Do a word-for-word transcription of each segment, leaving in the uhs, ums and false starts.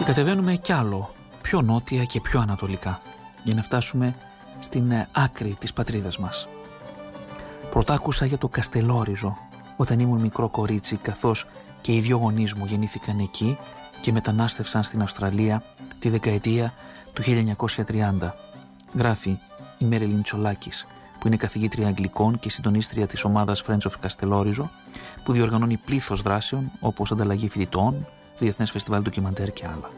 Και κατεβαίνουμε κι άλλο, πιο νότια και πιο ανατολικά, για να φτάσουμε στην άκρη της πατρίδας μας. Πρωτάκουσα για το Καστελόριζο όταν ήμουν μικρό κορίτσι, καθώς και οι δυο γονείς μου γεννήθηκαν εκεί και μετανάστευσαν στην Αυστραλία τη δεκαετία του χίλια εννιακόσια τριάντα. Γράφει η Μέριλιν Τσολάκης, που είναι καθηγήτρια Αγγλικών και συντονίστρια της ομάδας Friends of Καστελόριζο, που διοργανώνει πλήθος δράσεων όπως ανταλλαγή φοιτητών, διεθνές φεστιβάλ ντοκιμαντέρ και άλλα.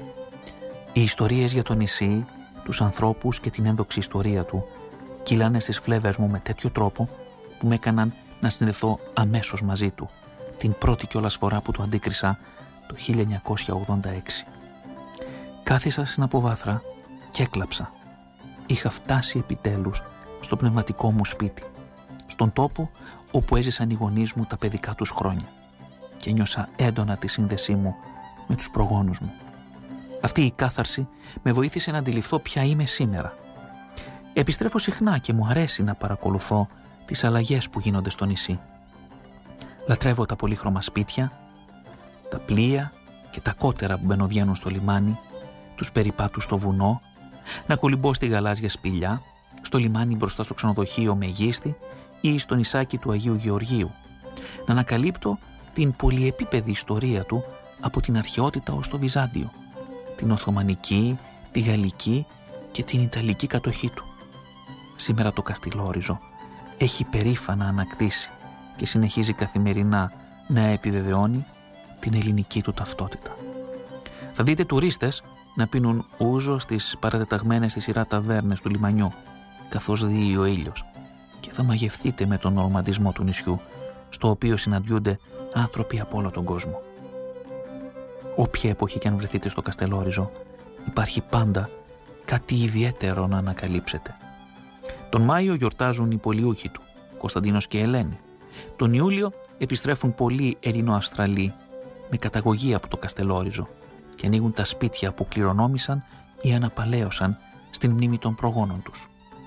Οι ιστορίες για το νησί, τους ανθρώπους και την ένδοξη ιστορία του κυλάνε στις φλέβες μου με τέτοιο τρόπο που με έκαναν να συνδεθώ αμέσως μαζί του, την πρώτη κιόλας φορά που το αντίκρισα το χίλια εννιακόσια ογδόντα έξι. Κάθισα στην αποβάθρα και έκλαψα. Είχα φτάσει επιτέλους στο πνευματικό μου σπίτι, στον τόπο όπου έζησαν οι γονείς μου τα παιδικά τους χρόνια, και νιώσα έντονα τη σύνδεσή μου με τους προγόνους μου. Αυτή η κάθαρση με βοήθησε να αντιληφθώ ποια είμαι σήμερα. Επιστρέφω συχνά και μου αρέσει να παρακολουθώ τις αλλαγές που γίνονται στο νησί. Λατρεύω τα πολύχρωμα σπίτια, τα πλοία και τα κότερα που μπαινοβγαίνουν στο λιμάνι, τους περιπάτους στο βουνό, να κολυμπώ στη γαλάζια σπηλιά, στο λιμάνι μπροστά στο ξενοδοχείο Μεγίστη ή στο νησάκι του Αγίου Γεωργίου, να ανακαλύπτω την πολυεπίπεδη ιστορία του από την αρχαιότητα ως το Βυζάντιο, την Οθωμανική, τη Γαλλική και την Ιταλική κατοχή του. Σήμερα το Καστελόριζο έχει περήφανα ανακτήσει και συνεχίζει καθημερινά να επιβεβαιώνει την ελληνική του ταυτότητα. Θα δείτε τουρίστες να πίνουν ούζο στις παρατεταγμένες στη σειρά ταβέρνες του λιμανιού, καθώς δείει ο ήλιος, και θα μαγευτείτε με τον ρομαντισμό του νησιού, στο οποίο συναντιούνται άνθρωποι από όλο τον κόσμο. Όποια εποχή και αν βρεθείτε στο Καστελόριζο, υπάρχει πάντα κάτι ιδιαίτερο να ανακαλύψετε. Τον Μάιο γιορτάζουν οι πολιούχοι του, Κωνσταντίνος και Ελένη. Τον Ιούλιο επιστρέφουν πολλοί Ελληνοαυστραλοί με καταγωγή από το Καστελόριζο και ανοίγουν τα σπίτια που κληρονόμησαν ή αναπαλαίωσαν στην μνήμη των προγόνων τους.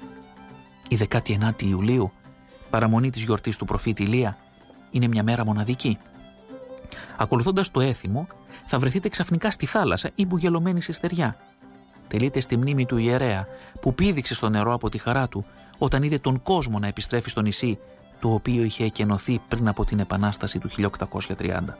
Η δεκάτη ενάτη Ιουλίου, παραμονή της γιορτής του προφήτη Ηλία, είναι μια μέρα μοναδική. Ακολουθώντας το έθιμο, θα βρεθείτε ξαφνικά στη θάλασσα ή μπουγελωμένοι στη στεριά. Τελείτε στη μνήμη του ιερέα που πήδηξε στο νερό από τη χαρά του όταν είδε τον κόσμο να επιστρέφει στο νησί, το οποίο είχε εκενωθεί πριν από την Επανάσταση του χίλια οκτακόσια τριάντα.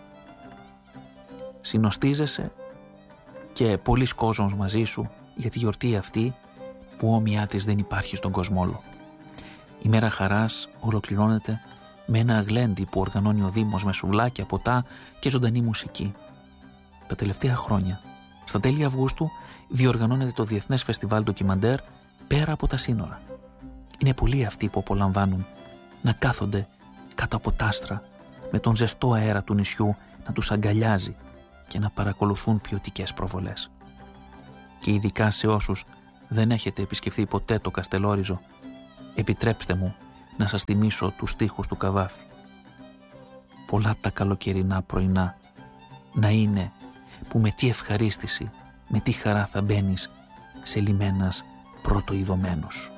Συνοστίζεσαι και πολλοί κόσμος μαζί σου για τη γιορτή αυτή που όμοιά της δεν υπάρχει στον κόσμο όλο. Η μέρα χαράς ολοκληρώνεται με ένα γλέντι που οργανώνει ο Δήμος με σουβλάκια, ποτά και ζωντανή μουσική. Τα τελευταία χρόνια, στα τέλη Αυγούστου, διοργανώνεται το Διεθνές Φεστιβάλ Ντοκιμαντέρ πέρα από τα σύνορα. Είναι πολλοί αυτοί που απολαμβάνουν να κάθονται κάτω από τ' άστρα με τον ζεστό αέρα του νησιού να τους αγκαλιάζει και να παρακολουθούν ποιοτικές προβολές. Και ειδικά σε όσους δεν έχετε επισκεφθεί ποτέ το Καστελόριζο, επιτρέψτε μου να σας θυμίσω τους στίχους του Καβάφη. Πολλά τα καλοκαιρινά πρωινά να είναι που με τι ευχαρίστηση, με τι χαρά θα μπαίνεις σε λιμένας πρωτοειδωμένους.